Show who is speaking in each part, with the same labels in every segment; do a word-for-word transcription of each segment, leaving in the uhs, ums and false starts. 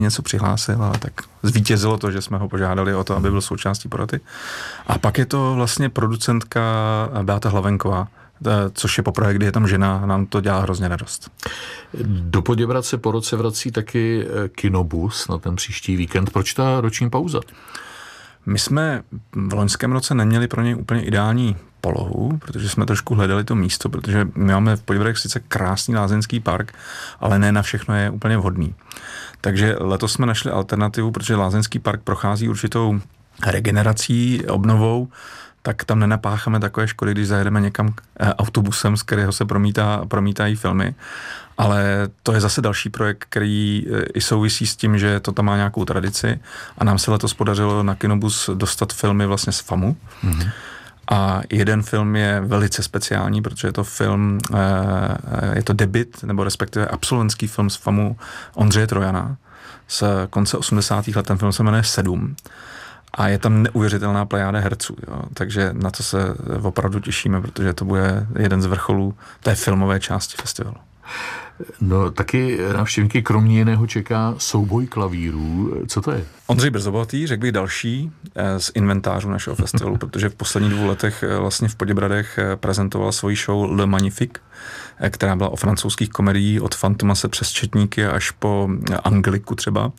Speaker 1: něco přihlásil, ale tak zvítězilo to, že jsme ho požádali o to, aby byl součástí poroty. A pak je to vlastně producentka Beata Hlavenková, což je poprvé, kdy je tam žena, a nám to dělá hrozně radost.
Speaker 2: Do Poděbrad se po roce vrací taky Kinobus na ten příští víkend. Proč ta roční pauza?
Speaker 1: My jsme v loňském roce neměli pro něj úplně ideální polohu, protože jsme trošku hledali to místo, protože my máme v Poděbradech sice krásný lázeňský park, ale ne na všechno je úplně vhodný. Takže letos jsme našli alternativu, protože lázeňský park prochází určitou regenerací, obnovou, tak tam nenapácháme takové škody, když zajedeme někam autobusem, z kterého se promítá, promítají filmy. Ale to je zase další projekt, který i souvisí s tím, že to tam má nějakou tradici a nám se letos podařilo na Kinobus dostat filmy vlastně z FAMu. Mm-hmm. A jeden film je velice speciální, protože je to film, je to debut, nebo respektive absolventský film z FAMu Ondřeje Trojana z konce osmdesátých let. Ten film se jmenuje Sedm. A je tam neuvěřitelná plejáda herců, jo. Takže na to se opravdu těšíme, protože to bude jeden z vrcholů té filmové části festivalu.
Speaker 2: No taky návštěvníky kromě jiného čeká souboj klavírů. Co to je?
Speaker 1: Ondřej Brzobohatý, řekl bych další z inventářů našeho festivalu, protože v posledních dvou letech vlastně v Poděbradech prezentoval svoji show Le Magnifique, která byla o francouzských komedií od Fantomase přes Četníky až po Angliku třeba.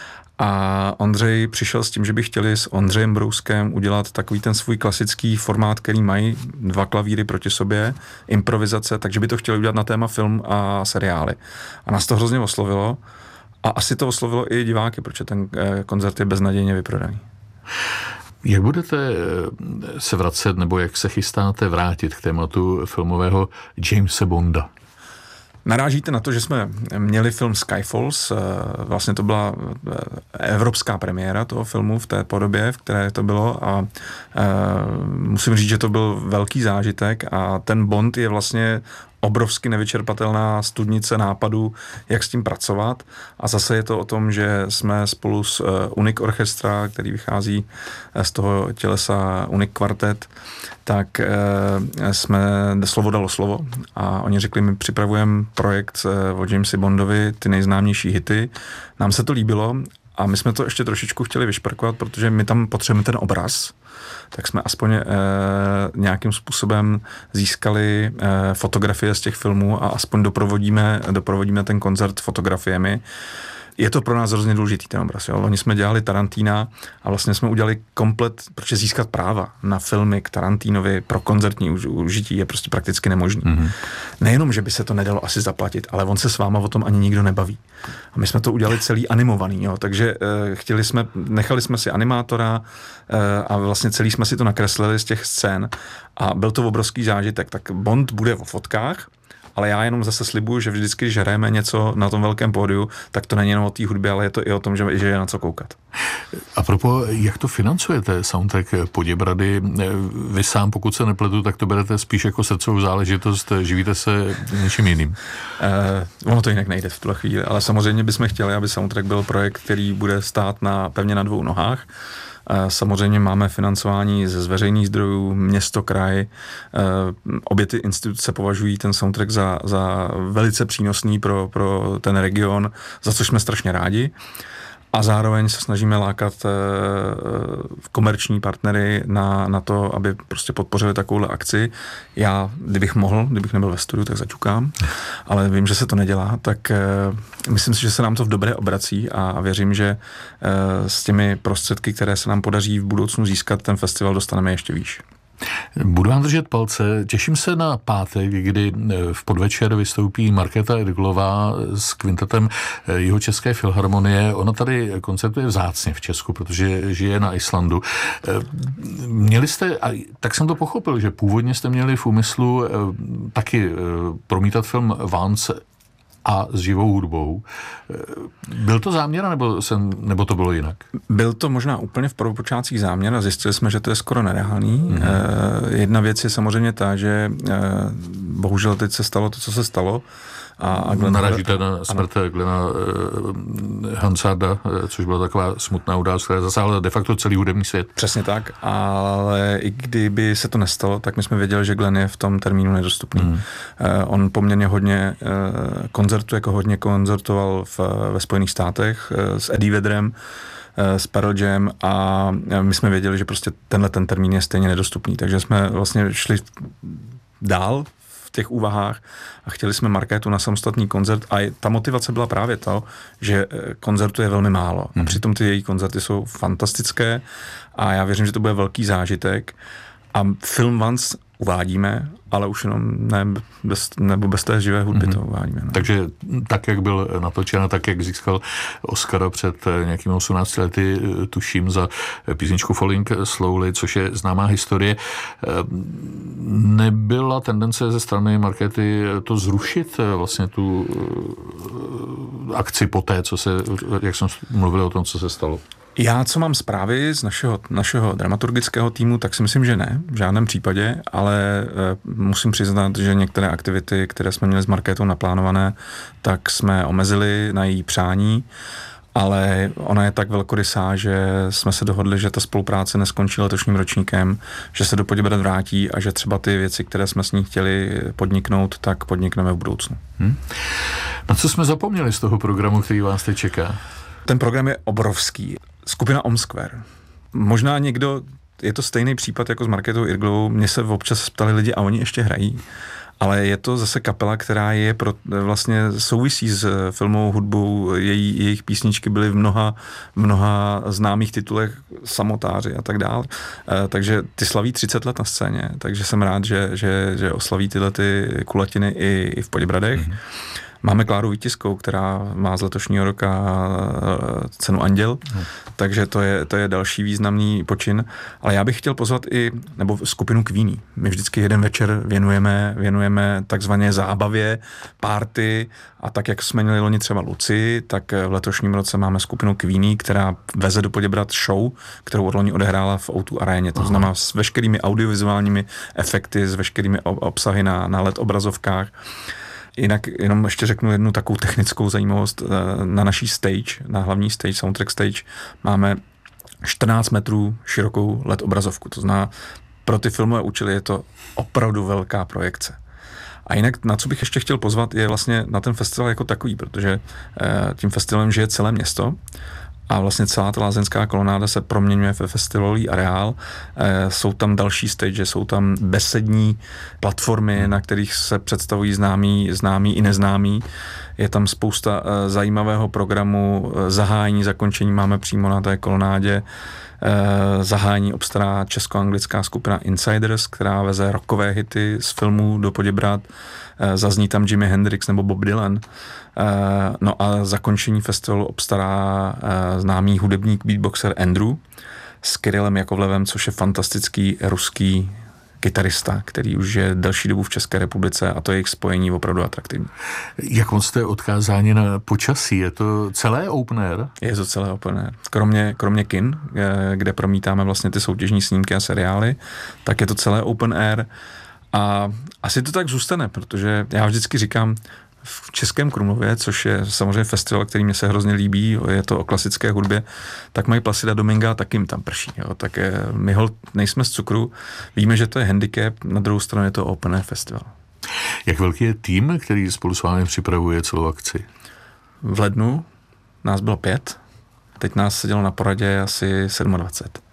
Speaker 1: A Ondřej přišel s tím, že by chtěli s Ondřejem Brouskem udělat takový ten svůj klasický formát, který mají dva klavíry proti sobě, improvizace, takže by to chtěli udělat na téma film a seriály. A nás to hrozně oslovilo a asi to oslovilo i diváky, protože ten koncert je beznadějně vyprodaný.
Speaker 2: Jak budete se vracet, nebo jak se chystáte vrátit k tématu filmového Jamese Bonda?
Speaker 1: Narážíte na to, že jsme měli film Skyfalls, vlastně to byla evropská premiéra toho filmu v té podobě, v které to bylo a musím říct, že to byl velký zážitek a ten Bond je vlastně obrovsky nevyčerpatelná studnice nápadů, jak s tím pracovat. A zase je to o tom, že jsme spolu s Unique Orchestra, který vychází z toho tělesa Unique Quartet, tak jsme slovo dalo slovo a oni řekli, my připravujeme projekt o Jamesi Bondovi, ty nejznámější hity. Nám se to líbilo a my jsme to ještě trošičku chtěli vyšperkovat, protože my tam potřebujeme ten obraz, tak jsme aspoň e, nějakým způsobem získali e, fotografie z těch filmů a aspoň doprovodíme, doprovodíme ten koncert fotografiemi. Je to pro nás hrozně důležitý ten obraz. Jo? Oni jsme dělali Tarantína a vlastně jsme udělali komplet, protože získat práva na filmy k Tarantínovi pro koncertní užití je prostě prakticky nemožný. Mm-hmm. Nejenom, že by se to nedalo asi zaplatit, ale on se s váma o tom ani nikdo nebaví. A my jsme to udělali celý animovaný, jo? Takže e, chtěli jsme, nechali jsme si animátora e, a vlastně celý jsme si to nakreslili z těch scén a byl to obrovský zážitek. Tak Bond bude o fotkách, ale já jenom zase slibuju, že vždycky, když hrajeme něco na tom velkém pódiu, tak to není jenom o té hudbě, ale je to i o tom, že, že je na co koukat.
Speaker 2: A propos, jak to financujete, soundtrack Poděbrady? Vy sám, pokud se nepletu, tak to berete spíš jako srdcovou záležitost, živíte se něčím jiným?
Speaker 1: Eh, ono to jinak nejde v tuhle chvíli, ale samozřejmě bychom chtěli, aby soundtrack byl projekt, který bude stát na, pevně na dvou nohách. Samozřejmě máme financování ze veřejných zdrojů, město, kraj. Obě ty instituce považují ten soundtrack za, za velice přínosný pro, pro ten region, za což jsme strašně rádi. A zároveň se snažíme lákat komerční partnery na, na to, aby prostě podpořili takovouhle akci. Já, kdybych mohl, kdybych nebyl ve studiu, tak zaťukám, ale vím, že se to nedělá, tak myslím si, že se nám to v dobré obrací a věřím, že s těmi prostředky, které se nám podaří v budoucnu získat, ten festival dostaneme ještě výš.
Speaker 2: Budu vám držet palce. Těším se na pátek, kdy v podvečer vystoupí Markéta Edglová s kvintetem Jihočeské filharmonie. Ona tady koncertuje vzácně v Česku, protože žije na Islandu. Měli jste, a tak jsem to pochopil, že původně jste měli v úmyslu taky promítat film Vance a s živou hudbou. Byl to záměr, nebo, jsem, nebo to bylo jinak?
Speaker 1: Byl to možná úplně v prvopočátcích záměr a zjistili jsme, že to je skoro nereálný. Mm-hmm. Eh, jedna věc je samozřejmě ta, že eh, bohužel teď se stalo to, co se stalo a, a Glenn
Speaker 2: Narážíte na smrt ano. Glena Hansarda, což byla taková smutná událost, která zasáhla de facto celý hudební svět.
Speaker 1: Přesně tak, ale i kdyby se to nestalo, tak my jsme věděli, že Glenn je v tom termínu nedostupný. Hmm. Uh, on poměrně hodně uh, koncertuje, jako hodně koncertoval v, ve Spojených státech uh, s Eddie Vedderem, s Pearl Jam a my jsme věděli, že prostě tenhle ten termín je stejně nedostupný, takže jsme vlastně šli dál v těch úvahách a chtěli jsme Markétu na samostatný koncert a ta motivace byla právě to, že koncertu je velmi málo a přitom ty její koncerty jsou fantastické a já věřím, že to bude velký zážitek a film Once uvádíme, ale už jenom ne bez, nebo bez té živé hudby mm-hmm. to uvádíme. No.
Speaker 2: Takže tak, jak byl natočen a tak, jak získal Oscara před nějakými osmnácti lety, tuším, za písničku Falling Slowly, což je známá historie. Nebyla tendence ze strany Markéty to zrušit, vlastně tu akci po té, co se, jak jsem mluvil o tom, co se stalo?
Speaker 1: Já, co mám zprávy z našeho, našeho dramaturgického týmu, tak si myslím, že ne, v žádném případě, ale e, musím přiznat, že některé aktivity, které jsme měli s Markétou naplánované, tak jsme omezili na její přání, ale ona je tak velkorysá, že jsme se dohodli, že ta spolupráce neskončí letošním ročníkem, že se do Poděbrad vrátí a že třeba ty věci, které jsme s ní chtěli podniknout, tak podnikneme v budoucnu. Hmm.
Speaker 2: Na co jsme zapomněli z toho programu, který vás teď čeká?
Speaker 1: Ten program je obrovský. Skupina Omsquare. Možná někdo, je to stejný případ jako s Markétou Irglovou, mě se občas ptali lidi a oni ještě hrají, ale je to zase kapela, která je pro, vlastně souvisí s filmovou hudbou, její, jejich písničky byly v mnoha, mnoha známých titulech, Samotáři a tak dále. E, takže ty slaví třicet let na scéně, takže jsem rád, že, že, že oslaví tyhle ty kulatiny i, i v Poděbradech. Mm-hmm. Máme Kláru Vítězskou, která má z letošního roka cenu Anděl, hmm. takže to je, to je další významný počin. Ale já bych chtěl pozvat i, nebo skupinu Queenie. My vždycky jeden večer věnujeme, věnujeme takzvané zábavě, party a tak, jak jsme měli loni třeba Luci, tak v letošním roce máme skupinu Queenie, která veze do Poděbrad show, kterou od loni odehrála v ó dva aréně. To znamená s veškerými audiovizuálními efekty, s veškerými obsahy na, na el é dé obrazovkách. Jinak jenom ještě řeknu jednu takovou technickou zajímavost. Na naší stage, na hlavní stage, soundtrack stage, máme čtrnáct metrů širokou el é dé obrazovku. To znamená, pro ty filmové účely je to opravdu velká projekce. A jinak, na co bych ještě chtěl pozvat, je vlastně na ten festival jako takový, protože tím festivalem žije celé město a vlastně celá ta lázeňská kolonáda se proměňuje ve festivalový areál. E, jsou tam další stage, jsou tam besední platformy, na kterých se představují známí, známí i neznámí. Je tam spousta e, zajímavého programu, e, zahájení, zakončení máme přímo na té kolonádě. E, zahájení obstará česko-anglická skupina Insiders, která veze rockové hity z filmů do Poděbrad. E, zazní tam Jimi Hendrix nebo Bob Dylan. E, no a zakončení festivalu obstará e, známý hudebník beatboxer Andrew s Kirillem Jakovlevem, což je fantastický ruský kytarista, který už je delší dobu v České republice a to jejich spojení opravdu atraktivní.
Speaker 2: Jak moc jste odkázáni na počasí? Je to celé open air?
Speaker 1: Je to celé open air. Kromě, kromě kin, kde promítáme vlastně ty soutěžní snímky a seriály, tak je to celé open air a asi to tak zůstane, protože já vždycky říkám, v Českém Krumlově, což je samozřejmě festival, který mě se hrozně líbí, je to o klasické hudbě, tak mají Placida Dominga, tak jim tam prší. Jo. Tak je, my holt nejsme z cukru, víme, že to je handicap, na druhou stranu je to open air festival.
Speaker 2: Jak velký je tým, který spolu s vámi připravuje celou akci?
Speaker 1: V lednu nás bylo pět, teď nás sedělo na poradě asi dvacet sedm.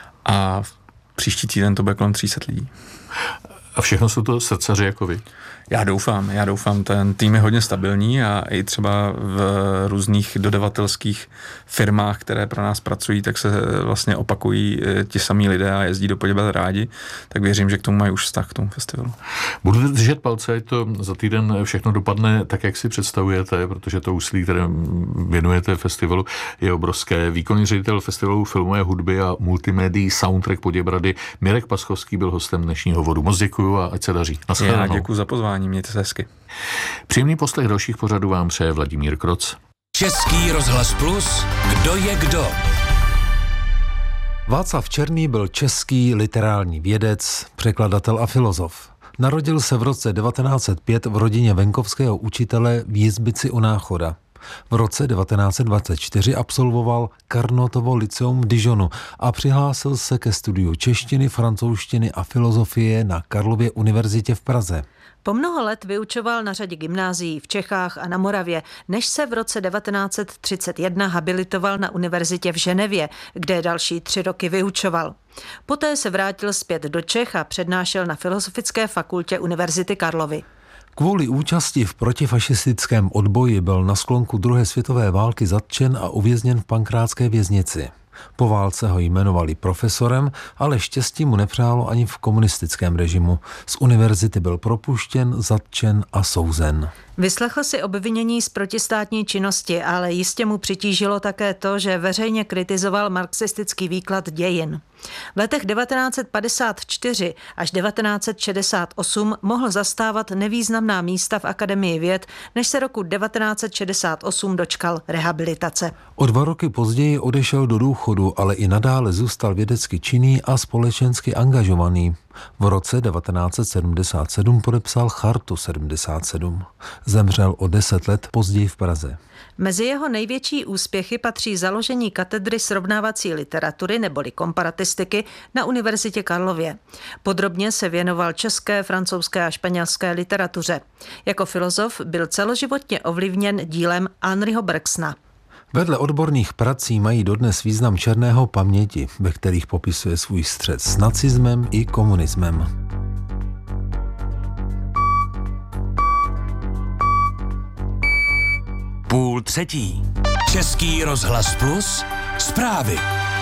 Speaker 1: A příští týden to bude kolem tři sta lidí.
Speaker 2: A všechno jsou to srdcaři jako vy?
Speaker 1: Já doufám, já doufám, ten tým je hodně stabilní a i třeba v různých dodavatelských firmách, které pro nás pracují, tak se vlastně opakují ti samí lidé a jezdí do Poděbrad rádi, tak věřím, že k tomu mají už vztah k tomu festivalu.
Speaker 2: Budu držet palce, ať to za týden všechno dopadne tak, jak si představujete, protože to úsilí, které věnujete festivalu, je obrovské. Výkonný ředitel festivalu filmové hudby a multimédií Soundtrack Poděbrady Mirek Paschovský byl hostem dnešního hovoru. Moc děkuju a ať se daří.
Speaker 1: Já děkuju za pozvání. Mějte se hezky.
Speaker 2: Příjemný poslech dalších pořadů vám přeje Vladimír Kroc.
Speaker 3: Český rozhlas plus, kdo je kdo.
Speaker 4: Václav Černý byl český literární vědec, překladatel a filozof. Narodil se v roce devatenáct set pět v rodině venkovského učitele v Jizbici u Náchoda. V roce devatenáct set dvacet čtyři absolvoval Carnotovo lyceum v Dijonu a přihlásil se ke studiu češtiny, francouzštiny a filozofie na Karlově univerzitě v Praze.
Speaker 5: Po mnoho let vyučoval na řadě gymnázií v Čechách a na Moravě, než se v roce devatenáct set třicet jedna habilitoval na univerzitě v Ženevě, kde další tři roky vyučoval. Poté se vrátil zpět do Čech a přednášel na Filozofické fakultě Univerzity Karlovy.
Speaker 4: Kvůli účasti v protifašistickém odboji byl na sklonku druhé světové války zatčen a uvězněn v Pankrátské věznici. Po válce ho jmenovali profesorem, ale štěstí mu nepřálo ani v komunistickém režimu. Z univerzity byl propuštěn, zatčen a souzen.
Speaker 5: Vyslechl si obvinění z protistátní činnosti, ale jistě mu přitížilo také to, že veřejně kritizoval marxistický výklad dějin. V letech devatenáct set padesát čtyři až devatenáct set šedesát osm mohl zastávat nevýznamná místa v Akademii věd, než se roku devatenáct set šedesát osm dočkal rehabilitace.
Speaker 4: O dva roky později odešel do důchodu, ale i nadále zůstal vědecky činný a společensky angažovaný. V roce devatenáct set sedmdesát sedm podepsal Chartu sedmdesát sedm. Zemřel o deset let později v Praze.
Speaker 5: Mezi jeho největší úspěchy patří založení katedry srovnávací literatury neboli komparatistiky na Univerzitě Karlově. Podrobně se věnoval české, francouzské a španělské literatuře. Jako filozof byl celoživotně ovlivněn dílem Henryho Bergsona.
Speaker 4: Vedle odborných prací mají dodnes význam černého paměti, ve kterých popisuje svůj střet s nacismem i komunismem.
Speaker 3: Půl třetí. Český rozhlas plus. Zprávy.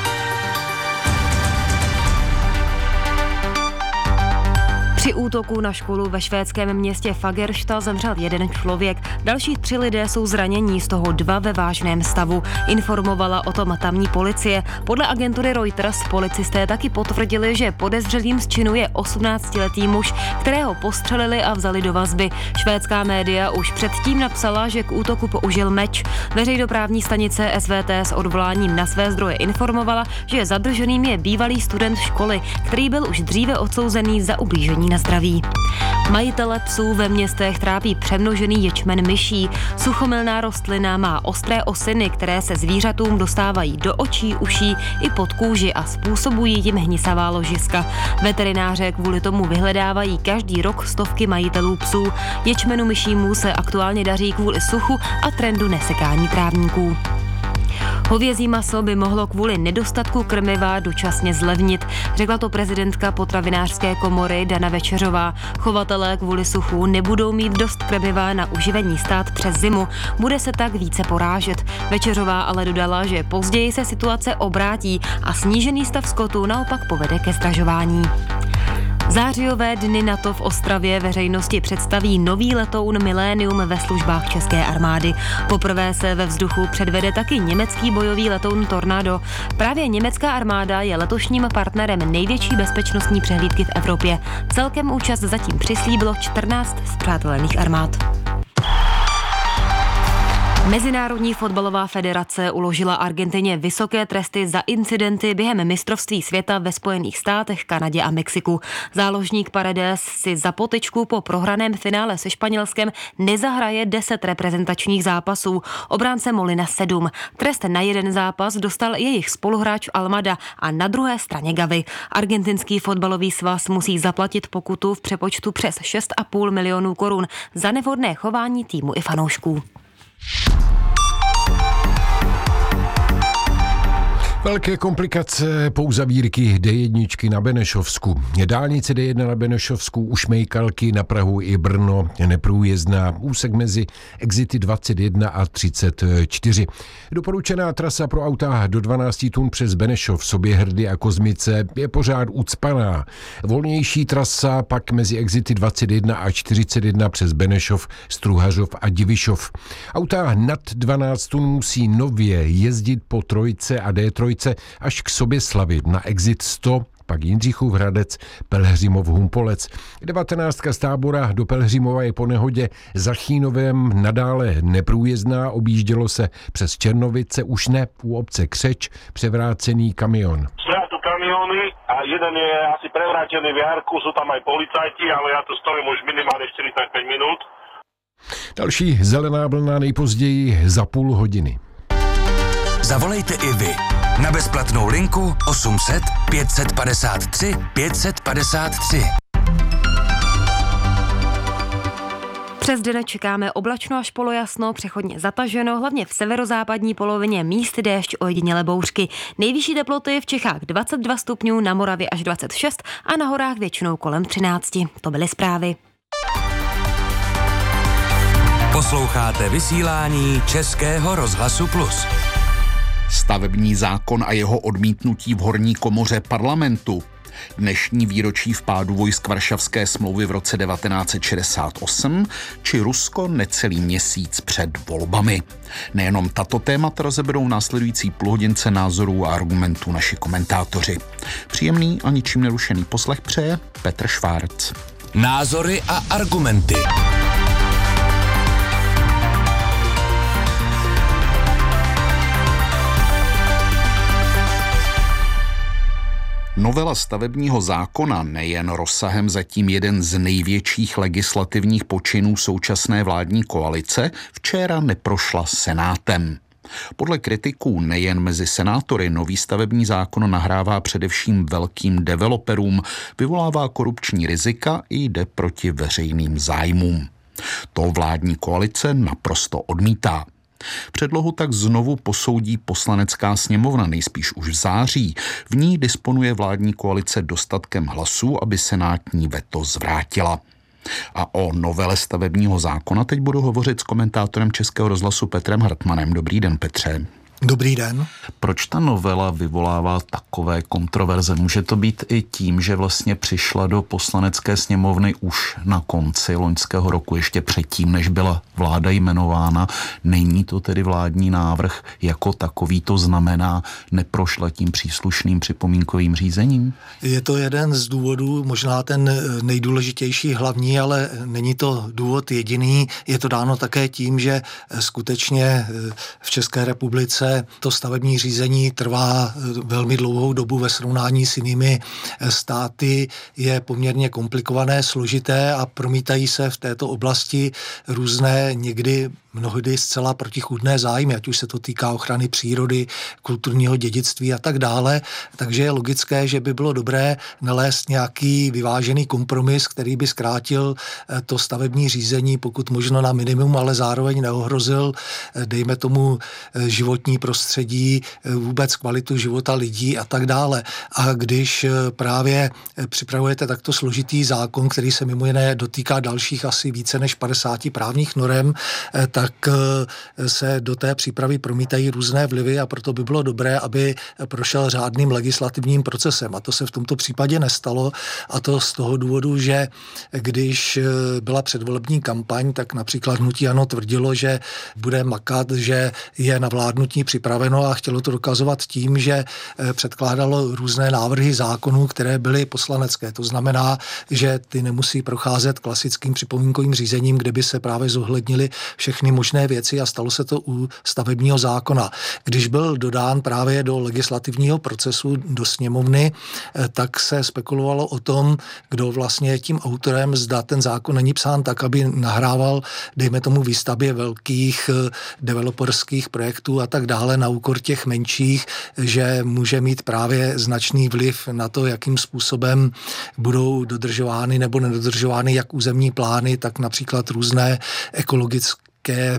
Speaker 6: Při útoku na školu ve švédském městě Fagersta zemřel jeden člověk. Další tři lidé jsou zranění, z toho dva ve vážném stavu. Informovala o tom tamní policie. Podle agentury Reuters policisté taky potvrdili, že podezřelým z činu je osmnáctiletý muž, kterého postřelili a vzali do vazby. Švédská média už předtím napsala, že k útoku použil meč. Veřejnoprávní stanice S V T s odvoláním na své zdroje informovala, že zadrženým je bývalý student školy, který byl už dříve odsouzený za ublížení na zdraví. Majitele psů ve městech trápí přemnožený ječmen myší. Suchomilná rostlina má ostré osiny, které se zvířatům dostávají do očí, uší i pod kůži a způsobují jim hnisavá ložiska. Veterináře kvůli tomu vyhledávají každý rok stovky majitelů psů. Ječmenu myšímu se aktuálně daří kvůli suchu a trendu nesekání trávníků. Hovězí maso by mohlo kvůli nedostatku krmiva dočasně zlevnit, řekla to prezidentka potravinářské komory Dana Večeřová. Chovatelé kvůli suchu nebudou mít dost krmiva na uživení stát přes zimu, bude se tak více porážet. Večeřová ale dodala, že později se situace obrátí a snížený stav skotu naopak povede ke zdražování. Zářijové dny NATO v Ostravě veřejnosti představí nový letoun Millennium ve službách české armády. Poprvé se ve vzduchu předvede taky německý bojový letoun Tornado. Právě německá armáda je letošním partnerem největší bezpečnostní přehlídky v Evropě. Celkem účast zatím přislíbilo čtrnáct spřátelených armád. Mezinárodní fotbalová federace uložila Argentině vysoké tresty za incidenty během mistrovství světa ve Spojených státech, Kanadě a Mexiku. Záložník Paredes si za potyčku po prohraném finále se Španělskem nezahraje deset reprezentačních zápasů, obránce Molina sedm. Trest na jeden zápas dostal jejich spoluhráč Almada a na druhé straně Gavi. Argentinský fotbalový svaz musí zaplatit pokutu v přepočtu přes šest a půl milionů korun za nevhodné chování týmu i fanoušků.
Speaker 7: Velké komplikace po uzavírky D jedna na Benešovsku. Dálnice D jedna na Benešovsku u Šmejkalky na Prahu i Brno neprůjezdná. Úsek mezi exity dvacet jedna a třicet čtyři. Doporučená trasa pro auta do dvanáct tun přes Benešov, Soběhrdy a Kozmice je pořád ucpaná. Volnější trasa pak mezi exity dvacet jedna a čtyřicet jedna přes Benešov, Struhařov a Divišov. Auta nad dvanáct tun musí nově jezdit po Trojce a D tři až k Soběslavi na exit sto, pak Jindřichův Hradec, Pelhřimov Humpolec. devatenáctka z Tábora do Pelhřimova je po nehodě za Chínovem nadále neprůjezdná, objíždělo se přes Černovice, už ne u obce Křeč, převrácený kamion.
Speaker 8: Jsou to kamiony a jeden je asi prevrátený v jarku, sú tam aj policajti, ale ja tu stojím už minimálne štyridsaťpäť minút.
Speaker 7: Další zelená vlna nejpozději za půl hodiny.
Speaker 3: Zavolejte i vy na bezplatnou linku osm set pět set padesát tři pět set padesát tři.
Speaker 6: Přes den čekáme oblačno až polojasno, přechodně zataženo, hlavně v severozápadní polovině místy déšť, ojedinělé bouřky. Nejvyšší teploty v Čechách dvacet dva stupňů, na Moravě až dvacet šest a na horách většinou kolem třináct. To byly zprávy.
Speaker 3: Posloucháte vysílání Českého rozhlasu Plus.
Speaker 9: Stavební zákon a jeho odmítnutí v horní komoře parlamentu. Dnešní výročí vpádu vojsk Varšavské smlouvy v roce devatenáct set šedesát osm či Rusko necelý měsíc před volbami. Nejenom tato témata rozeberou v následující půlhodince názorů a argumentů naši komentátoři. Příjemný a ničím nerušený poslech přeje Petr Švárc.
Speaker 3: Názory a argumenty.
Speaker 9: Novela stavebního zákona, nejen rozsahem zatím jeden z největších legislativních počinů současné vládní koalice, včera neprošla Senátem. Podle kritiků nejen mezi senátory nový stavební zákon nahrává především velkým developerům, vyvolává korupční rizika i jde proti veřejným zájmům. To vládní koalice naprosto odmítá. Předlohu tak znovu posoudí Poslanecká sněmovna nejspíš už v září. V ní disponuje vládní koalice dostatkem hlasů, aby senátní veto zvrátila. A o novele stavebního zákona teď budu hovořit s komentátorem Českého rozhlasu Petrem Hartmanem. Dobrý den, Petře.
Speaker 10: Dobrý den.
Speaker 9: Proč ta novela vyvolává takové kontroverze? Může to být i tím, že vlastně přišla do Poslanecké sněmovny už na konci loňského roku, ještě předtím, než byla vláda jmenována. Není to tedy vládní návrh jako takový, to znamená, neprošla tím příslušným připomínkovým řízením?
Speaker 10: Je to jeden z důvodů, možná ten nejdůležitější, hlavní, ale není to důvod jediný. Je to dáno také tím, že skutečně v České republice to stavební řízení trvá velmi dlouhou dobu ve srovnání s jinými státy, je poměrně komplikované, složité a promítají se v této oblasti různé, někdy mnohdy zcela protichůdné zájmy, ať už se to týká ochrany přírody, kulturního dědictví a tak dále. Takže je logické, že by bylo dobré nalézt nějaký vyvážený kompromis, který by zkrátil to stavební řízení, pokud možno na minimum, ale zároveň neohrozil, dejme tomu, životní prostředí, vůbec kvalitu života lidí a tak dále. A když právě připravujete takto složitý zákon, který se mimo jiné dotýká dalších asi více než padesáti právních norem, tak se do té přípravy promítají různé vlivy a proto by bylo dobré, aby prošel řádným legislativním procesem. A to se v tomto případě nestalo, a to z toho důvodu, že když byla předvolební kampaň, tak například hnutí ANO tvrdilo, že bude makat, že je na vládnutí připraveno a chtělo to dokazovat tím, že předkládalo různé návrhy zákonů, které byly poslanecké. To znamená, že ty nemusí procházet klasickým připomínkovým řízením, kde by se právě zohlednily všechny možné věci a stalo se to u stavebního zákona. Když byl dodán právě do legislativního procesu do sněmovny, tak se spekulovalo o tom, kdo vlastně je tím autorem, zda ten zákon není psán tak, aby nahrával, dejme tomu, výstavbě velkých developerských projektů a tak dále na úkor těch menších, že může mít právě značný vliv na to, jakým způsobem budou dodržovány nebo nedodržovány jak územní plány, tak například různé ekologické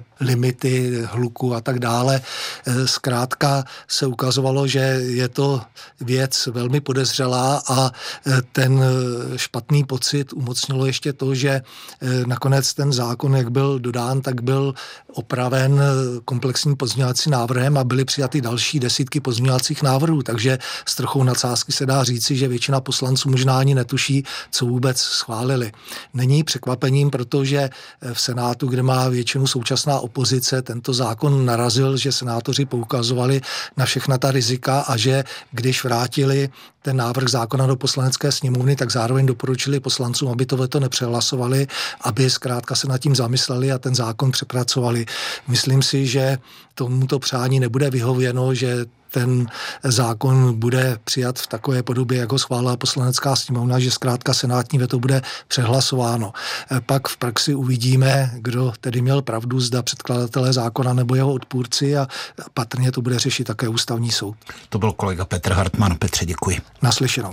Speaker 10: limity hluku a tak dále. Zkrátka se ukazovalo, že je to věc velmi podezřelá a ten špatný pocit umocnilo ještě to, že nakonec ten zákon, jak byl dodán, tak byl opraven komplexním pozměňovacím návrhem a byly přijaty další desítky pozměňovacích návrhů, takže s trochou nadsázky se dá říci, že většina poslanců možná ani netuší, co vůbec schválili. Není překvapením, protože v Senátu, kde má většinu současná opozice, tento zákon narazil, že senátoři poukazovali na všechna ta rizika a že když vrátili ten návrh zákona do Poslanecké sněmovny, tak zároveň doporučili poslancům, aby to veto nepřehlasovali, aby zkrátka se nad tím zamysleli a ten zákon přepracovali. Myslím si, že tomuto přání nebude vyhověno, že ten zákon bude přijat v takové podobě, jako schválila poslanecká sněmovna, že zkrátka senátní veto bude přehlasováno. Pak v praxi uvidíme, kdo tedy měl pravdu, zda předkladatelé zákona nebo jeho odpůrci, a patrně to bude řešit také ústavní soud.
Speaker 9: To byl kolega Petr Hartmann. Petře, děkuji.
Speaker 10: Naslyšenou.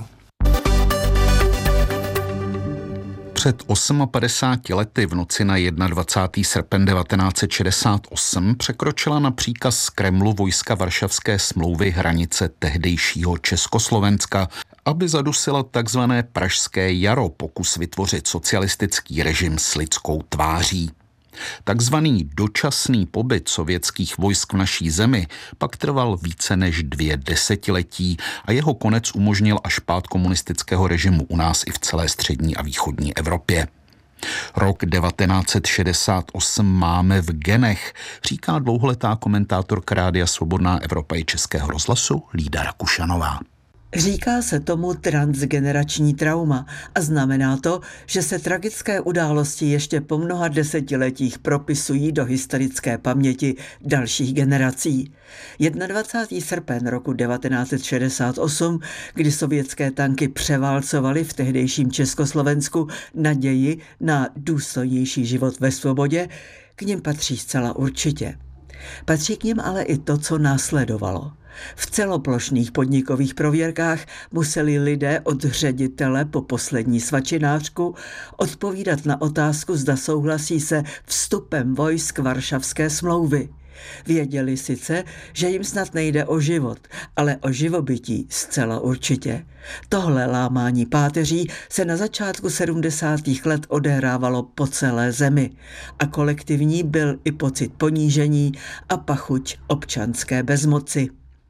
Speaker 9: Před padesáti osmi lety v noci na dvacátého prvního srpen devatenáct set šedesát osm překročila na příkaz z Kremlu vojska Varšavské smlouvy hranice tehdejšího Československa, aby zadusila takzvané Pražské jaro, pokus vytvořit socialistický režim s lidskou tváří. Takzvaný dočasný pobyt sovětských vojsk v naší zemi pak trval více než dvě desetiletí a jeho konec umožnil až pád komunistického režimu u nás i v celé střední a východní Evropě. Rok devatenáct set šedesát osm máme v genech, říká dlouholetá komentátorka Rádia Svobodná Evropa i Českého rozhlasu Lída Rakušanová.
Speaker 11: Říká se tomu transgenerační trauma a znamená to, že se tragické události ještě po mnoha desetiletích propisují do historické paměti dalších generací. dvacátého prvního srpen roku devatenáct set šedesát osm, kdy sovětské tanky převálcovaly v tehdejším Československu naději na důstojnější život ve svobodě, k nim patří zcela určitě. Patří k nim ale i to, co následovalo. V celoplošných podnikových prověrkách museli lidé od ředitele po poslední svačinářku odpovídat na otázku, zda souhlasí se vstupem vojsk Varšavské smlouvy. Věděli sice, že jim snad nejde o život, ale o živobytí zcela určitě. Tohle lámání páteří se na začátku sedmdesátých let odehrávalo po celé zemi a kolektivní byl i pocit ponížení a pachuť občanské bezmoci.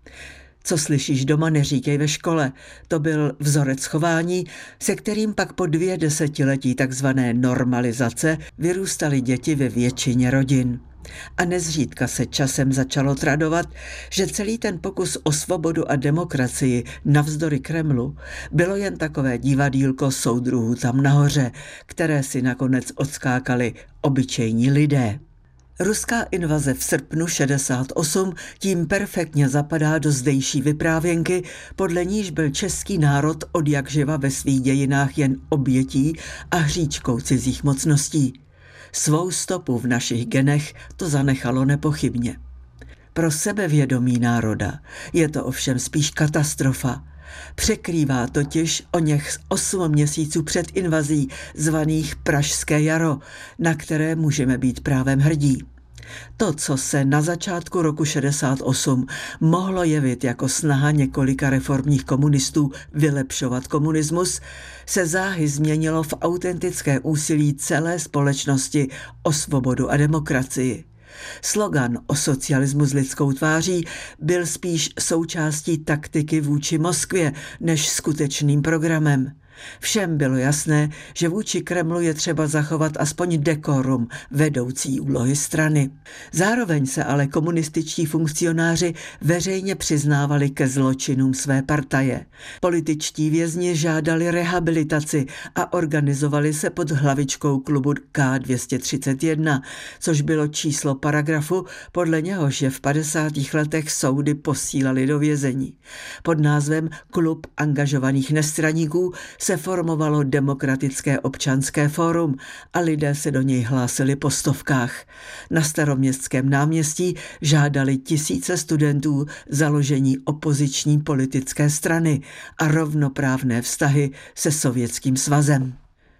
Speaker 11: Co slyšíš doma, neříkej ve škole. To byl vzorec chování, se kterým pak po dvě desetiletí takzvané normalizace vyrůstaly děti ve většině rodin. A nezřídka se časem začalo tradovat, že celý ten pokus o svobodu a demokracii navzdory Kremlu bylo jen takové divadýlko soudruhů tam nahoře, které si nakonec odskákali obyčejní lidé. Ruská invaze v srpnu šedesát osm tím perfektně zapadá do zdejší vyprávěnky, podle níž byl český národ odjakživa ve svých dějinách jen obětí a hříčkou cizích mocností. Svou stopu v našich genech to zanechalo nepochybně. Pro sebevědomí národa je to ovšem spíš katastrofa. Překrývá totiž o něch osm měsíců před invazí zvaných Pražské jaro, na které můžeme být právem hrdí. To, co se na začátku roku šedesát osm mohlo jevit jako snaha několika reformních komunistů vylepšovat komunismus, se záhy změnilo v autentické úsilí celé společnosti o svobodu a demokracii. Slogan o socialismu s lidskou tváří byl spíš součástí taktiky vůči Moskvě než skutečným programem. Všem bylo jasné, že vůči Kremlu je třeba zachovat aspoň dekorum vedoucí úlohy strany. Zároveň se ale komunističtí funkcionáři veřejně přiznávali ke zločinům své partaje. Političtí vězni žádali rehabilitaci a organizovali se pod hlavičkou klubu K dvě stě třicet jedna, což bylo číslo paragrafu, podle něhož je v padesátých letech soudy posílali do vězení. Pod názvem Klub angažovaných nestraníků se formovalo Demokratické občanské fórum a lidé se do něj hlásili po stovkách. Na Staroměstském náměstí žádali tisíce studentů založení opoziční politické strany a rovnoprávné vztahy se Sovětským svazem.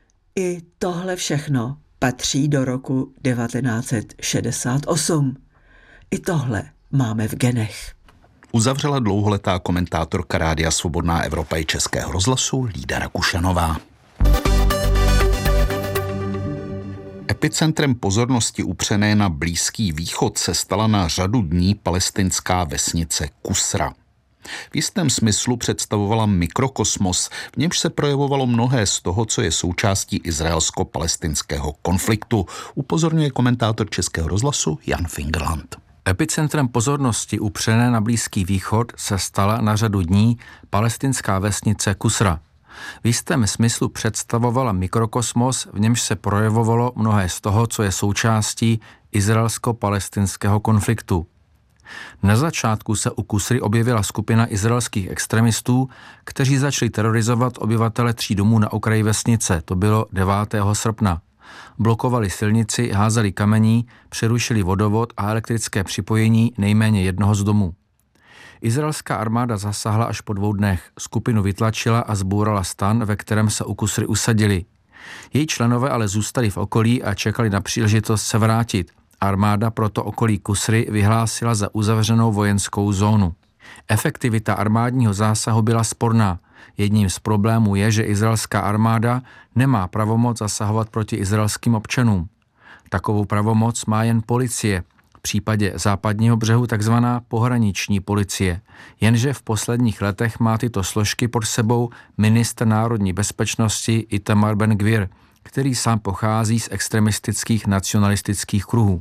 Speaker 11: I tohle všechno patří do roku devatenáct set šedesát osm. I tohle máme v genech.
Speaker 9: Uzavřela dlouholetá komentátorka Rádia Svobodná Evropa i Českého rozhlasu Lída Rakušanová. Epicentrem pozornosti upřené na Blízký východ se stala na řadu dní palestinská vesnice Kusra. V jistém smyslu představovala mikrokosmos, v němž se projevovalo mnohé z toho, co je součástí izraelsko-palestinského konfliktu, upozorňuje komentátor Českého rozhlasu Jan Fingerland.
Speaker 12: Epicentrem pozornosti upřené na Blízký východ se stala na řadu dní palestinská vesnice Kusra. V jistém smyslu představovala mikrokosmos, v němž se projevovalo mnohé z toho, co je součástí izraelsko-palestinského konfliktu. Na začátku se u Kusry objevila skupina izraelských extremistů, kteří začali terorizovat obyvatele tří domů na okraji vesnice. To bylo devátého srpna. Blokovali silnici, házeli kamení, přerušili vodovod a elektrické připojení nejméně jednoho z domů. Izraelská armáda zasáhla až po dvou dnech. Skupinu vytlačila a zbourala stan, ve kterém se u Kusry usadili. Její členové ale zůstali v okolí a čekali na příležitost se vrátit. Armáda proto okolí Kusry vyhlásila za uzavřenou vojenskou zónu. Efektivita armádního zásahu byla sporná. Jedním z problémů je, že izraelská armáda nemá pravomoc zasahovat proti izraelským občanům. Takovou pravomoc má jen policie, v případě západního břehu takzvaná pohraniční policie. Jenže v posledních letech má tyto složky pod sebou ministr národní bezpečnosti Itamar Ben-Gvir, který sám pochází z extremistických nacionalistických kruhů.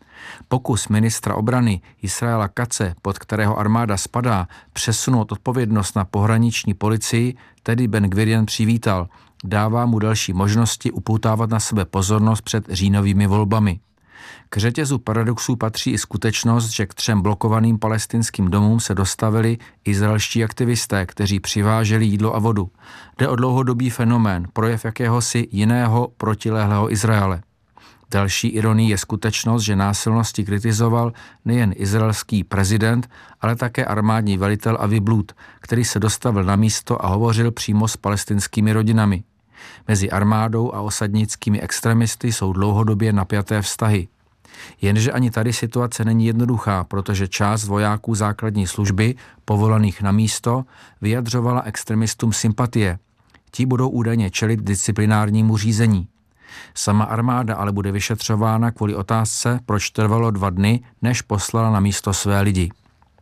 Speaker 12: Pokus ministra obrany Israela Katze, pod kterého armáda spadá, přesunout odpovědnost na pohraniční policii, tedy Ben-Gvir jen přivítal. Dává mu další možnosti upoutávat na sebe pozornost před říjnovými volbami. K řetězu paradoxů patří i skutečnost, že k třem blokovaným palestinským domům se dostavili izraelští aktivisté, kteří přiváželi jídlo a vodu. Jde o dlouhodobý fenomén, projev jakéhosi jiného protilehlého Izraele. Další ironií je skutečnost, že násilnosti kritizoval nejen izraelský prezident, ale také armádní velitel Avi Blut, který se dostavil na místo a hovořil přímo s palestinskými rodinami. Mezi armádou a osadnickými extremisty jsou dlouhodobě napjaté vztahy. Jenže ani tady situace není jednoduchá, protože část vojáků základní služby, povolaných na místo, vyjadřovala extremistům sympatie. Ti budou údajně čelit disciplinárnímu řízení. Sama armáda ale bude vyšetřována kvůli otázce, proč trvalo dva dny, než poslala na místo své lidi.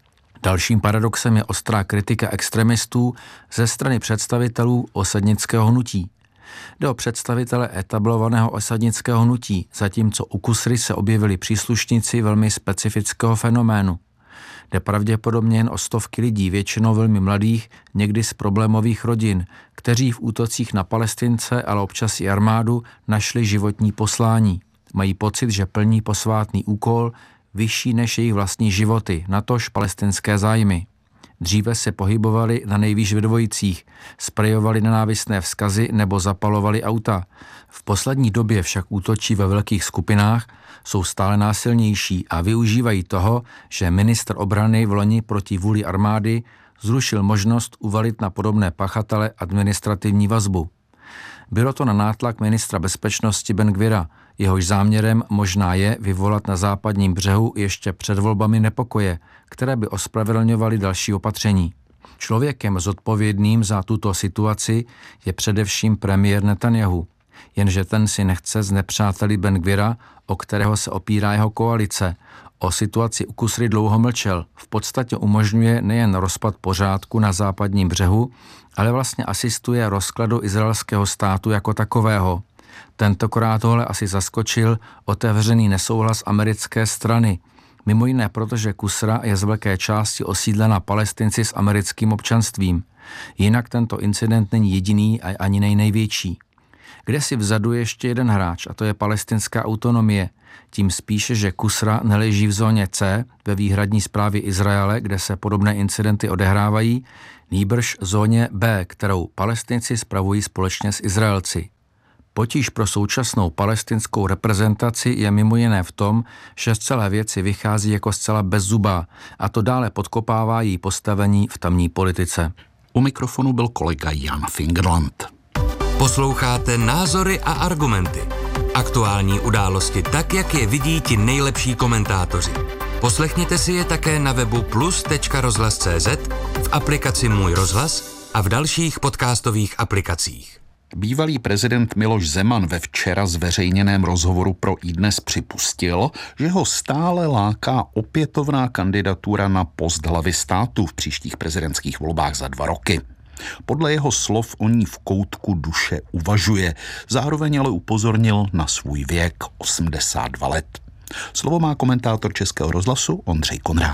Speaker 12: Dalším paradoxem je ostrá kritika extremistů ze strany představitelů osadnického hnutí. Jde o představitele etablovaného osadnického hnutí, zatímco u Kusry se objevili příslušníci velmi specifického fenoménu. Jde pravděpodobně jen o stovky lidí, většinou velmi mladých, někdy z problémových rodin, kteří v útocích na Palestince, ale občas i armádu, našli životní poslání. Mají pocit, že plní posvátný úkol, vyšší než jejich vlastní životy, natož palestinské zájmy. Dříve se pohybovali na nejvýš ve dvojicích, sprejovali nenávistné vzkazy nebo zapalovali auta. V poslední době však útočí ve velkých skupinách, jsou stále násilnější a využívají toho, že ministr obrany v loni proti vůli armády zrušil možnost uvalit na podobné pachatele administrativní vazbu. Bylo to na nátlak ministra bezpečnosti Ben-Gvira, jehož záměrem možná je vyvolat na západním břehu ještě před volbami nepokoje, které by ospravedlňovaly další opatření. Člověkem zodpovědným za tuto situaci je především premiér Netanjahu, jenže ten si nechce z nepřáteli Ben-Gvira, o kterého se opírá jeho koalice. O situaci u Kusry dlouho mlčel, v podstatě umožňuje nejen rozpad pořádku na západním břehu, ale vlastně asistuje rozkladu izraelského státu jako takového. Tentokrát tohle asi zaskočil otevřený nesouhlas americké strany. Mimo jiné, protože Kusra je z velké části osídlena Palestinci s americkým občanstvím. Jinak tento incident není jediný a ani největší. Kde si vzadu je ještě jeden hráč, a to je palestinská autonomie. Tím spíše, že Kusra neleží v zóně C, ve výhradní správě Izraele, kde se podobné incidenty odehrávají, nýbrž zóně B, kterou Palestinci spravují společně s Izraelci. Potíž pro současnou palestinskou reprezentaci je mimo jiné v tom, že z celé věci vychází jako zcela bezzubá a to dále podkopává její postavení v tamní politice.
Speaker 9: U mikrofonu byl kolega Jan Fingerland.
Speaker 3: Posloucháte Názory a argumenty. Aktuální události tak, jak je vidí ti nejlepší komentátoři. Poslechněte si je také na webu plus tečka rozhlas tečka cé zet, v aplikaci Můj rozhlas a v dalších podcastových aplikacích.
Speaker 9: Bývalý prezident Miloš Zeman ve včera zveřejněném rozhovoru pro iDnes připustil, že ho stále láká opětovná kandidatura na post hlavy státu v příštích prezidentských volbách za dva roky. Podle jeho slov o ní v koutku duše uvažuje, zároveň ale upozornil na svůj věk osmdesát dva let. Slovo má komentátor Českého rozhlasu Ondřej Konrád.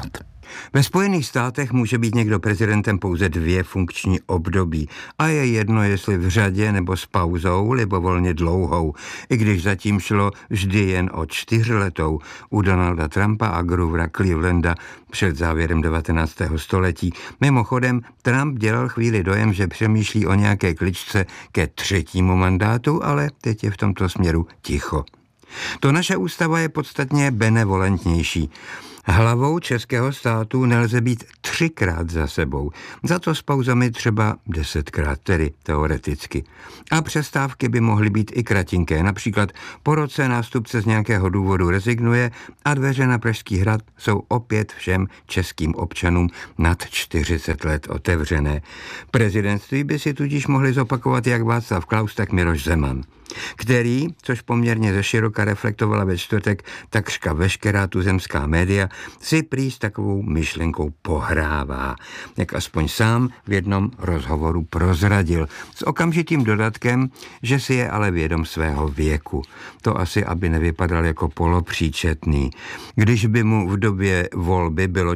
Speaker 13: Ve Spojených státech může být někdo prezidentem pouze dvě funkční období a je jedno, jestli v řadě nebo s pauzou libovolně dlouhou, i když zatím šlo vždy jen o čtyřletou u Donalda Trumpa a Groovera Clevelanda před závěrem devatenáctého století. Mimochodem, Trump dělal chvíli dojem, že přemýšlí o nějaké kličce ke třetímu mandátu, ale teď je v tomto směru ticho. To naše ústava je podstatně benevolentnější. Hlavou českého státu nelze být třikrát za sebou, za to s pauzami třeba desetkrát, tedy teoreticky. A přestávky by mohly být i kratinké, například po roce nástupce z nějakého důvodu rezignuje a dveře na Pražský hrad jsou opět všem českým občanům nad čtyřicet let otevřené. Prezidentství by si tudíž mohli zopakovat jak Václav Klaus, tak Miloš Zeman, který, což poměrně zeširoka reflektovala ve čtvrtek takřka veškerá tuzemská média, si prý s takovou myšlenkou pohrává, jak aspoň sám v jednom rozhovoru prozradil, s okamžitým dodatkem, že si je ale vědom svého věku. To asi, aby nevypadal jako polopříčetný. Když by mu v době volby bylo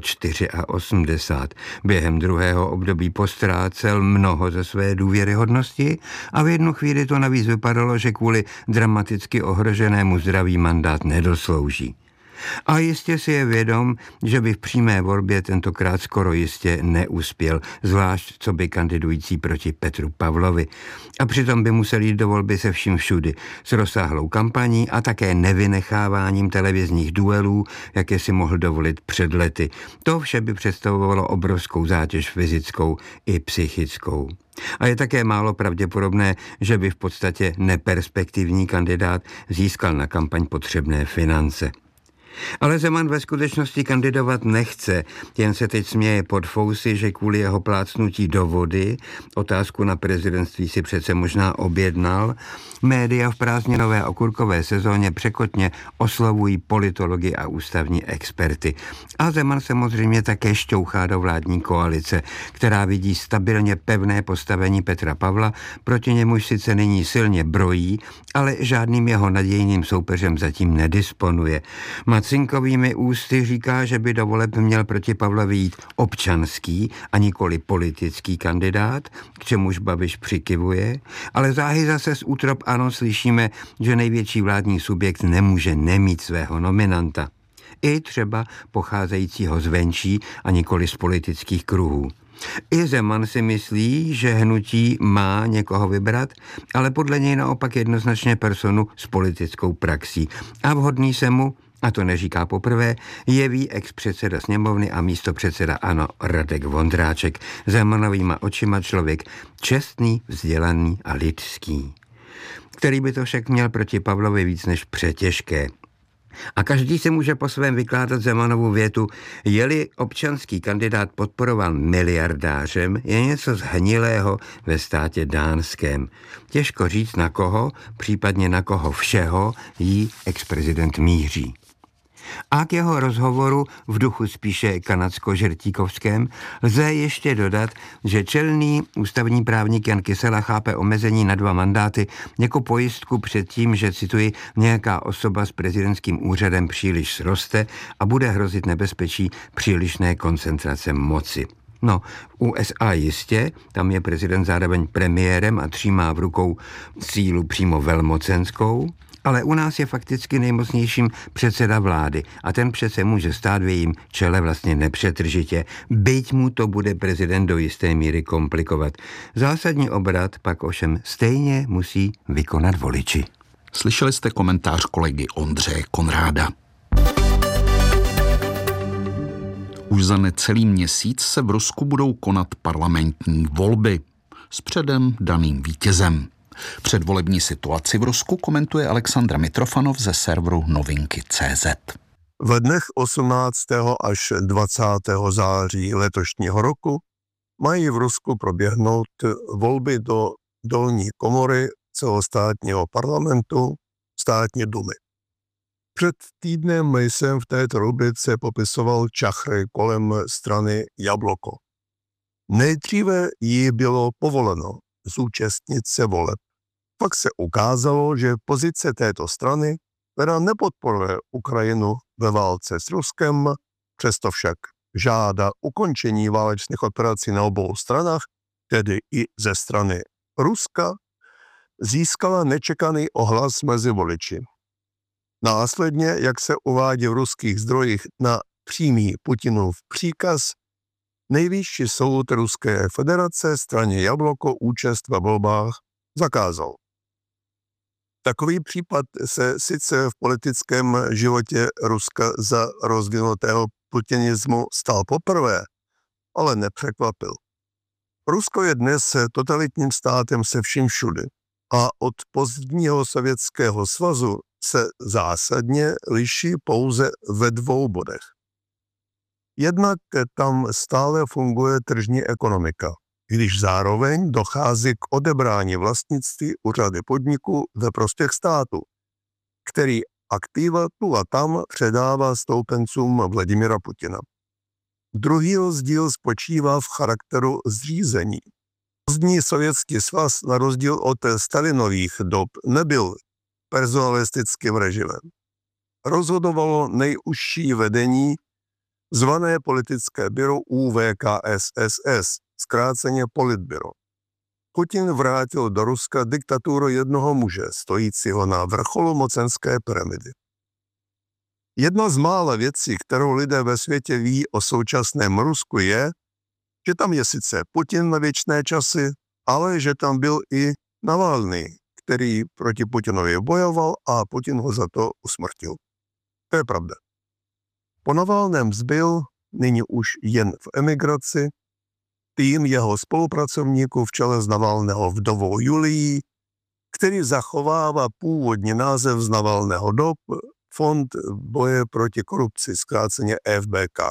Speaker 13: osmdesát čtyři, během druhého období postrácel mnoho ze své důvěryhodnosti a v jednu chvíli to navíc vypadalo, že kvůli dramaticky ohroženému zdraví mandát nedoslouží. A jistě si je vědom, že by v přímé volbě tentokrát skoro jistě neuspěl, zvlášť co by kandidující proti Petru Pavlovi. A přitom by musel jít do volby se vším všudy, s rozsáhlou kampaní a také nevynecháváním televizních duelů, jaké si mohl dovolit před lety. To vše by představovalo obrovskou zátěž fyzickou i psychickou. A je také málo pravděpodobné, že by v podstatě neperspektivní kandidát získal na kampaň potřebné finance. Ale Zeman ve skutečnosti kandidovat nechce, jen se teď směje pod fousy, že kvůli jeho plácnutí do vody, otázku na prezidentství si přece možná objednal, média v prázdninové okurkové sezóně překotně oslovují politology a ústavní experty. A Zeman samozřejmě také šťouchá do vládní koalice, která vidí stabilně pevné postavení Petra Pavla, proti němuž sice nyní silně brojí, ale žádným jeho nadějným soupeřem zatím nedisponuje. Macinkovými ústy říká, že by do voleb měl proti Pavlovi jít občanský a nikoli politický kandidát, k čemuž Babiš přikivuje, ale záhy zase z útrop ANO slyšíme, že největší vládní subjekt nemůže nemít svého nominanta. I třeba pocházejícího zvenčí a nikoli z politických kruhů. I Zeman si myslí, že hnutí má někoho vybrat, ale podle něj naopak jednoznačně personu s politickou praxí. A vhodný se mu, a to neříká poprvé, jeví ex-předseda sněmovny a místopředseda ANO Radek Vondráček. Zemanovýma očima člověk čestný, vzdělaný a lidský, který by to však měl proti Pavlovi víc než přetěžké. A každý si může po svém vykládat Zemanovu větu, je-li občanský kandidát podporován miliardářem, je něco zhnilého ve státě dánském. Těžko říct na koho, případně na koho všeho jí ex-prezident míří. A k jeho rozhovoru v duchu spíše kanadsko-žertíkovském lze ještě dodat, že čelný ústavní právník Jan Kysela chápe omezení na dva mandáty jako pojistku před tím, že, cituji, nějaká osoba s prezidentským úřadem příliš sroste a bude hrozit nebezpečí přílišné koncentrace moci. No, v U S A jistě, tam je prezident zároveň premiérem a třímá v rukou sílu přímo velmocenskou, ale u nás je fakticky nejmocnějším předseda vlády a ten přece může stát v jejím čele vlastně nepřetržitě, byť mu to bude prezident do jisté míry komplikovat. Zásadní obrat pak ovšem stejně musí vykonat voliči.
Speaker 9: Slyšeli jste komentář kolegy Ondřeje Konráda. Už za necelý měsíc se v Rusku budou konat parlamentní volby s předem daným vítězem. Předvolební situaci v Rusku komentuje Alexandra Mitrofanov ze serveru novinky tečka cé zet.
Speaker 14: V dnech osmnáctého až dvacátého září letošního roku mají v Rusku proběhnout volby do dolní komory celostátního parlamentu, státní dumy. Před týdnem jsem v této rubrice popisoval čachry kolem strany Jabloko. Nejdříve jí bylo povoleno zúčastnit se voleb. Pak se ukázalo, že pozice této strany, která nepodporuje Ukrajinu ve válce s Ruskem, přesto však žádá ukončení válečných operací na obou stranách, tedy i ze strany Ruska, získala nečekaný ohlas mezi voliči. Následně, jak se uvádí v ruských zdrojích na přímý Putinův příkaz, Nejvyšší soud Ruské federace straně Jabloko účast ve volbách zakázal. Takový případ se sice v politickém životě Ruska za rozvinutého putinismu stal poprvé, ale nepřekvapil. Rusko je dnes totalitním státem se vším všudy a od pozdního Sovětského svazu se zásadně liší pouze ve dvou bodech. Jednak tam stále funguje tržní ekonomika, když zároveň dochází k odebrání vlastnictví u řady podniků ve prospěch státu, který aktiva tu a tam předává stoupencům Vladimira Putina. Druhý rozdíl spočívá v charakteru zřízení. Pozdní Sovětský svaz na rozdíl od Stalinových dob nebyl personalistickým režimem. Rozhodovalo nejužší vedení zvané politické byro U V K S S S, zkráceně Politbyro. Putin vrátil do Ruska diktaturu jednoho muže, stojícího na vrcholu mocenské pyramidy. Jedna z mála věcí, kterou lidé ve světě ví o současném Rusku, je, že tam je sice Putin na věčné časy, ale že tam byl i Navalný, který proti Putinovi bojoval a Putin ho za to usmrtil. To je pravda. Po Navalném zbyl, nyní už jen v emigraci, tým jeho spolupracovníků v čele s Navalného vdovou Julií, který zachovává původní název z Navalného dob, Fond boje proti korupci, zkráceně F B K.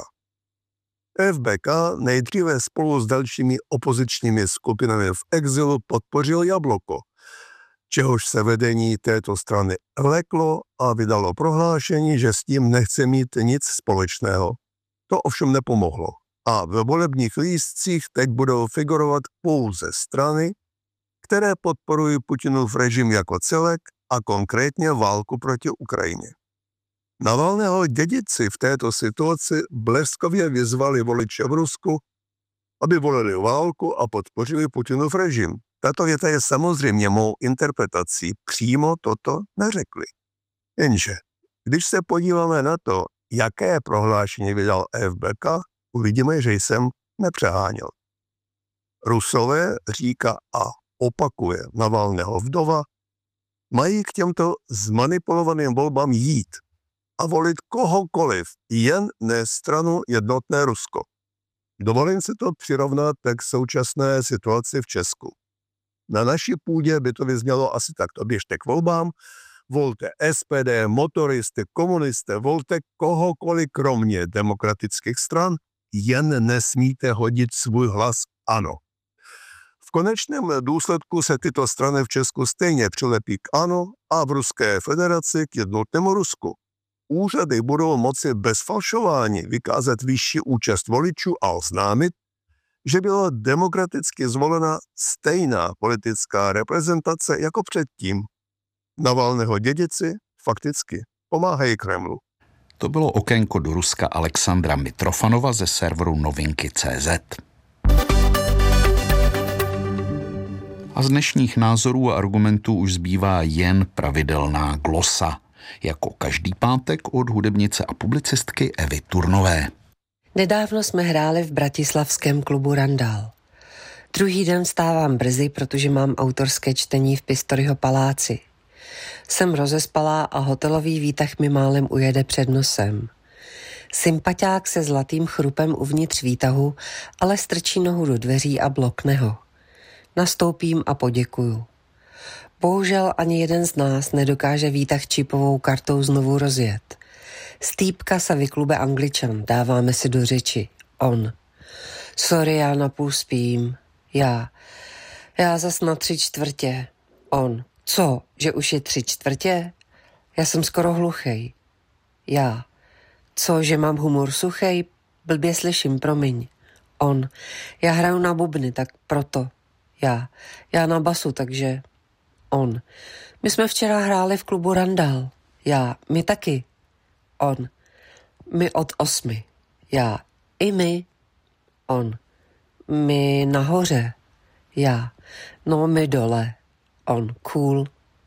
Speaker 14: F B K nejdříve spolu s dalšími opozičními skupinami v exilu podpořil Jabloko, čehož se vedení této strany leklo a vydalo prohlášení, že s tím nechce mít nic společného. To ovšem nepomohlo a ve volebních lístcích teď budou figurovat pouze strany, které podporují Putinův režim jako celek a konkrétně válku proti Ukrajině. Navalného dědici v této situaci bleskově vyzvali voliče v Rusku, aby volili válku a podpořili Putinův režim. Tato věta je samozřejmě mou interpretací, přímo toto neřekli. Jenže, když se podíváme na to, jaké prohlášení vydal F B K, uvidíme, že jsem nepřeháněl. Rusové, říká a opakuje Navalného vdova, mají k těmto zmanipulovaným volbám jít a volit kohokoliv, jen ne stranu Jednotné Rusko. Dovolím si to přirovnat k současné situaci v Česku. Na naší půdě by to vyznělo asi takto: běžte k volbám, volte S P D, motoristy, komunisté, volte kohokoliv kromě demokratických stran, jen nesmíte hodit svůj hlas ANO. V konečném důsledku se tyto strany v Česku stejně přilepí k ANO a v Ruské federaci k Jednotnému Rusku. Úřady budou moci bez falšování vykázat vyšší účast voličů a oznámit, že byla demokraticky zvolena stejná politická reprezentace jako předtím. Navalného dědici fakticky pomáhají Kremlu.
Speaker 9: To bylo okénko do Ruska Alexandra Mitrofanova ze serveru novinky tečka cé zet. A z dnešních názorů a argumentů už zbývá jen pravidelná glosa. Jako každý pátek od hudebnice a publicistky Evy Turnové.
Speaker 15: Nedávno jsme hráli v bratislavském klubu Randall. Druhý den vstávám brzy, protože mám autorské čtení v Pistoriho paláci. Jsem rozespalá a hotelový výtah mi málem ujede před nosem. Sympaťák se zlatým chrupem uvnitř výtahu, ale strčí nohu do dveří a blokne ho. Nastoupím a poděkuju. Bohužel ani jeden z nás nedokáže výtah čipovou kartou znovu rozjet. Stýpka se vyklube Angličan, dáváme si do řeči. On. Sorry, já napůl spím. Já. Já zas na tři čtvrtě. On. Co, že už je tři čtvrtě? Já jsem skoro hluchej. Já. Co, že mám humor suchej? Blbě slyším, promiň. On. Já hraju na bubny, tak proto. Já. Já na basu, takže... On. My jsme včera hráli v klubu Randall. Já. My taky. On. My od osmi. Já. I my. On. My nahoře. Já. No, my dole. On. Cool.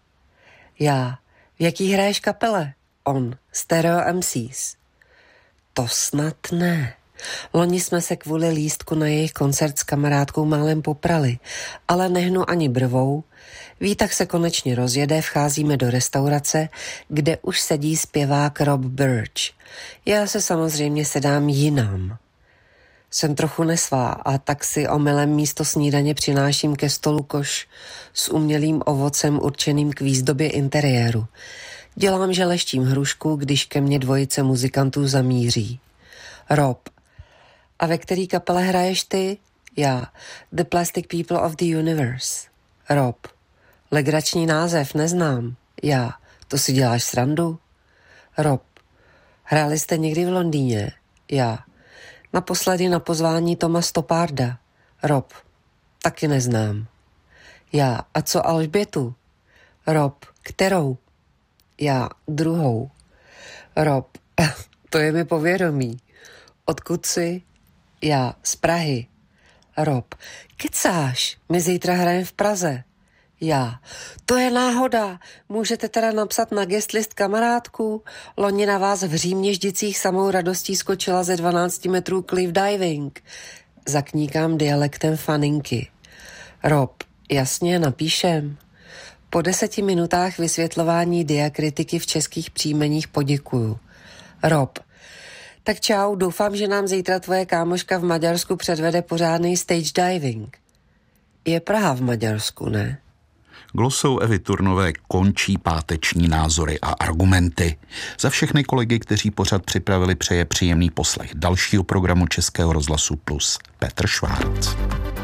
Speaker 15: Já. V jaký hraješ kapele? On. Stereo M Cs. To snad ne. Loni jsme se kvůli lístku na jejich koncert s kamarádkou málem poprali, ale nehnu ani brvou. Výtah se konečně rozjede, vcházíme do restaurace, kde už sedí zpěvák Rob Birch. Já se samozřejmě sedám jinam. Jsem trochu nesvá a tak si omylem místo snídaně přináším ke stolu koš s umělým ovocem určeným k výzdobě interiéru. Dělám, že leštím hrušku, když ke mně dvojice muzikantů zamíří. Rob. A ve který kapele hraješ ty? Já. The Plastic People of the Universe. Rob. Legrační název, neznám. Já. To si děláš srandu? Rob. Hráli jste někdy v Londýně? Já. Naposledy na pozvání Toma Stopparda. Rob. Taky neznám. Já. A co Alžbětu? Rob. Kterou? Já. Druhou. Rob. To je mi povědomí. Odkud jsi? Já. Z Prahy. Rob. Kecáš, my zítra hrajeme v Praze. Já. To je náhoda. Můžete teda napsat na guest list kamarádku? Loni na vás v Římněždicích samou radostí skočila ze dvanácti metrů cliff diving. Zakníkám dialektem faninky. Rob. Jasně, napíšem. Po deseti minutách vysvětlování diakritiky v českých příjmeních poděkuju. Rob. Tak čau, doufám, že nám zítra tvoje kámoška v Maďarsku předvede pořádný stage diving. Je Praha v Maďarsku, ne?
Speaker 9: Glosou Evy Turnové končí páteční názory a argumenty. Za všechny kolegy, kteří pořad připravili, přeje příjemný poslech dalšího programu Českého rozhlasu Plus Petr Švárc.